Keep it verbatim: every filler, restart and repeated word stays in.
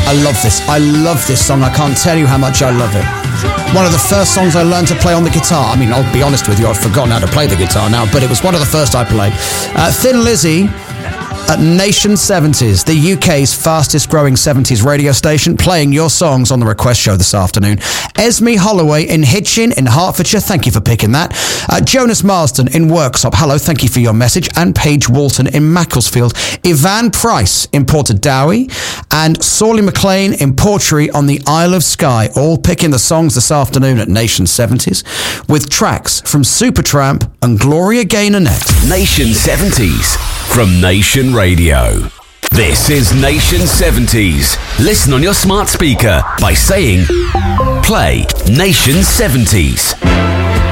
I love this. I love this song. I can't tell you how much I love it. One of the first songs I learned to play on the guitar. I mean, I'll be honest with you, I've forgotten how to play the guitar now, but it was one of the first I played. Uh, Thin Lizzy at Nation seventies, the U K's fastest growing seventies radio station, playing your songs on the request show this afternoon. Esme Holloway in Hitchin in Hertfordshire, thank you for picking that. Uh, Jonas Marsden in Worksop, hello, thank you for your message. And Paige Walton in Macclesfield. Ivan Price in Portadowie. And Sorley McLean in Portree on the Isle of Skye, all picking the songs this afternoon at Nation seventies, with tracks from Supertramp and Gloria Gaynor-Net. Nation seventies from Nation Radio. This is Nation seventies. Listen on your smart speaker by saying, play Nation seventies.